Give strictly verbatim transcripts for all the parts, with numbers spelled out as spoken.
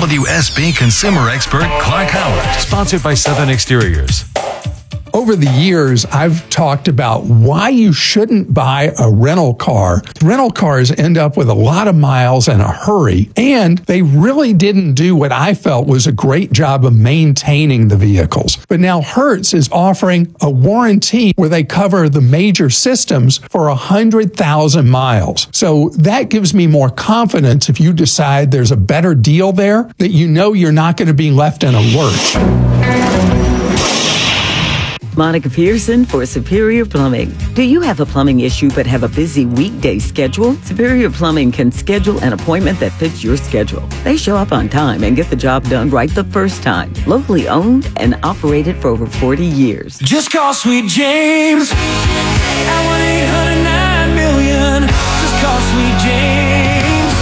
W S B consumer expert Clark Howard. Sponsored by Southern Exteriors. Over the years, I've talked about why you shouldn't buy a rental car. Rental cars end up with a lot of miles in a hurry, and they really didn't do what I felt was a great job of maintaining the vehicles. But now Hertz is offering a warranty where they cover the major systems for one hundred thousand miles. So that gives me more confidence if you decide there's a better deal there, that you know you're not going to be left in a lurch. Monica Pearson for Superior Plumbing. Do you have a plumbing issue but have a busy weekday schedule? Superior Plumbing can schedule an appointment that fits your schedule. They show up on time and get the job done right the first time. Locally owned and operated for over forty years. Just call Sweet James at one eight hundred nine million. Just call Sweet James,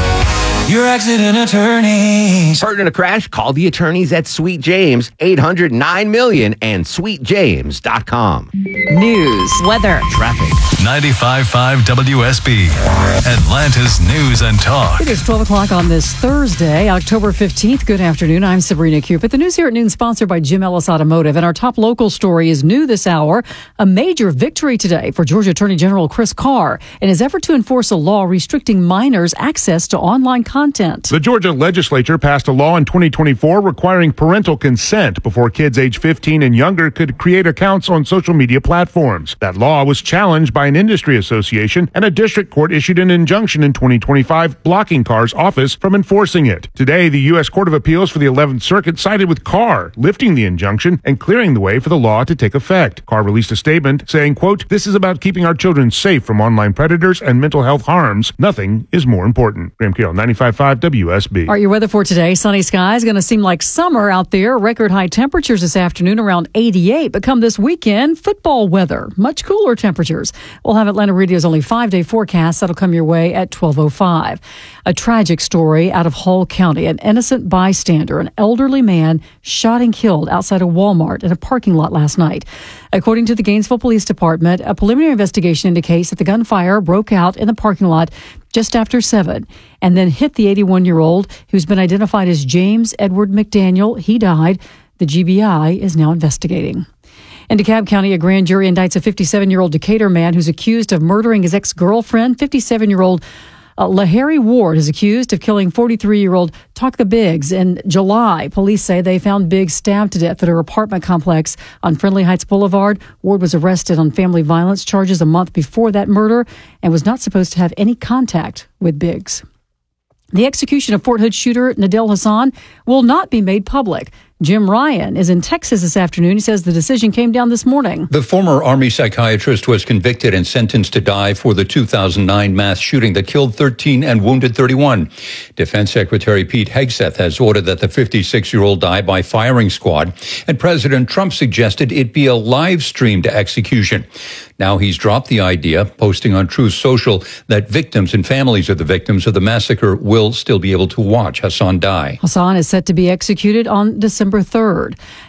your accident attorneys. Hurt in a crash? Call the attorneys at Sweet James, eight hundred nine million and sweet james dot com. News, weather, Traffic. ninety-five point five W S B. Atlanta's News and Talk. It is twelve o'clock on this Thursday, October fifteenth. Good afternoon. I'm Sabrina Cupid. The news here at noon sponsored by Jim Ellis Automotive. And our top local story is new this hour. A major victory today for Georgia Attorney General Chris Carr in his effort to enforce a law restricting minors' access to online content. The Georgia legislature passed a law in twenty twenty-four requiring parental consent before kids age fifteen and younger could create accounts on social media platforms. That law was challenged by an industry association, and a district court issued an injunction in twenty twenty-five blocking Carr's office from enforcing it. Today, the U S Court of Appeals for the eleventh Circuit sided with Carr, lifting the injunction and clearing the way for the law to take effect. Carr released a statement saying, quote, "This is about keeping our children safe from online predators and mental health harms. Nothing is more important." Graham Carroll, ninety-five point five W S B. All right, your weather for today. Sunny skies. Going to seem like summer out there. Record high temperatures this afternoon around eighty-eight. But come this weekend, football weather. Much cooler temperatures. We'll have Atlanta Radio's only five-day forecast. That'll come your way at twelve oh five. A tragic story out of Hall County. An innocent bystander, an elderly man, shot and killed outside a Walmart in a parking lot last night. According to the Gainesville Police Department, a preliminary investigation indicates that the gunfire broke out in the parking lot just after seven and then hit the eighty-one-year-old who's been identified as James Edward McDaniel. He died. The G B I is now investigating. In DeKalb County, a grand jury indicts a fifty-seven-year-old Decatur man who's accused of murdering his ex-girlfriend. fifty-seven-year-old uh, LaHarry Ward is accused of killing forty-three-year-old Tonka Biggs. In July, police say they found Biggs stabbed to death at her apartment complex on Friendly Heights Boulevard. Ward was arrested on family violence charges a month before that murder and was not supposed to have any contact with Biggs. The execution of Fort Hood shooter Nadel Hassan will not be made public. Jim Ryan is in Texas this afternoon. He says the decision came down this morning. The former Army psychiatrist was convicted and sentenced to die for the two thousand nine mass shooting that killed thirteen and wounded thirty-one. Defense Secretary Pete Hegseth has ordered that the fifty-six-year-old die by firing squad, and President Trump suggested it be a live-streamed execution. Now he's dropped the idea, posting on Truth Social that victims and families of the victims of the massacre will still be able to watch Hassan die. Hassan is set to be executed on December third.